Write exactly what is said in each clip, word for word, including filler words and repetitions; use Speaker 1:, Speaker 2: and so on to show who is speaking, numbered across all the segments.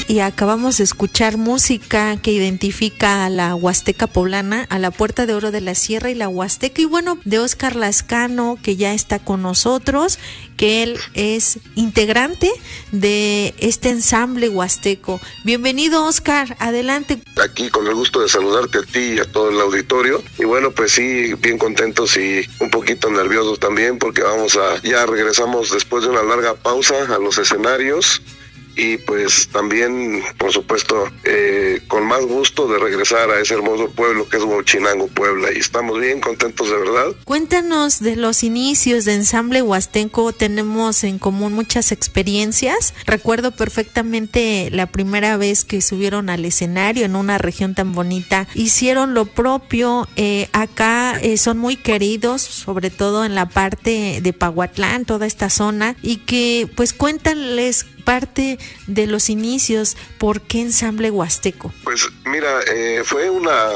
Speaker 1: y acabamos de escuchar música que identifica a la Huasteca poblana, a la Puerta de Oro de la Sierra y la Huasteca, y bueno, de Óscar Lascano, que ya está con nosotros, que él es integrante de este ensamble huasteco. Bienvenido, Óscar, adelante.
Speaker 2: Aquí con el gusto de saludarte a ti y a todo el auditorio, y bueno, pues sí, bien contentos y un poquito nerviosos también, porque vamos a, ya regresamos después de una larga pausa a los escenarios, y pues también, por supuesto, eh, con más gusto de regresar a ese hermoso pueblo que es Huachinango, Puebla, y estamos bien contentos de verdad.
Speaker 1: Cuéntanos de los inicios de Ensamble Huasteco. Tenemos en común muchas experiencias. Recuerdo perfectamente la primera vez que subieron al escenario en una región tan bonita. Hicieron lo propio. Eh, acá eh, son muy queridos, sobre todo en la parte de Pahuatlán, toda esta zona, y que pues cuéntales parte de los inicios. ¿Por qué Ensamble Huasteco?
Speaker 2: Pues mira, eh, fue una,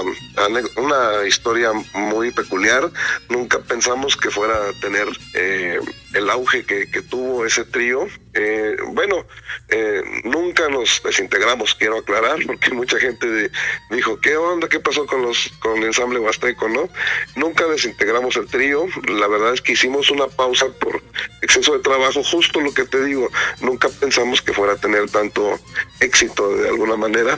Speaker 2: una historia muy peculiar. Nunca pensamos que fuera a tener eh, el auge que, que tuvo ese trío. Eh, bueno, eh, nunca nos desintegramos, quiero aclarar, porque mucha gente de, dijo, ¿qué onda? ¿Qué pasó con los con el Ensamble Huasteco? ¿No? Nunca desintegramos el trío. La verdad es que hicimos una pausa por exceso de trabajo, justo lo que te digo. Nunca pensamos que fuera a tener tanto éxito de alguna manera.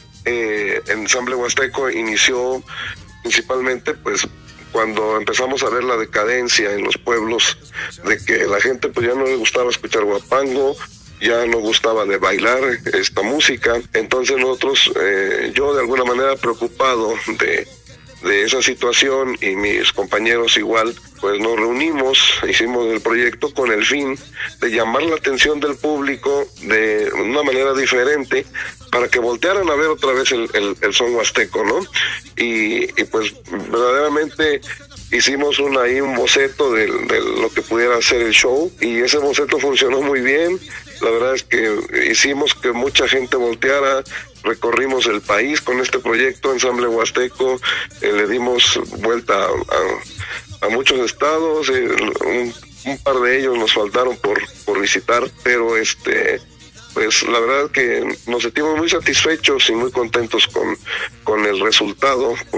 Speaker 2: Eh, el Ensamble Huasteco inició principalmente pues cuando empezamos a ver la decadencia en los pueblos, de que la gente pues ya no le gustaba escuchar guapango, ya no gustaba de bailar esta música. Entonces nosotros, eh, yo de alguna manera preocupado de, de esa situación, y mis compañeros igual, pues nos reunimos, hicimos el proyecto con el fin de llamar la atención del público de una manera diferente, para que voltearan a ver otra vez el, el, el son huasteco, ¿no? Y, y pues verdaderamente hicimos un, ahí un boceto de, de lo que pudiera ser el show, y ese boceto funcionó muy bien. La verdad es que hicimos que mucha gente volteara. Recorrimos el país con este proyecto Ensamble Huasteco, eh, le dimos vuelta a, a, a muchos estados, eh, un, un par de ellos nos faltaron por, por visitar, pero este pues la verdad que nos sentimos muy satisfechos y muy contentos con, con el resultado,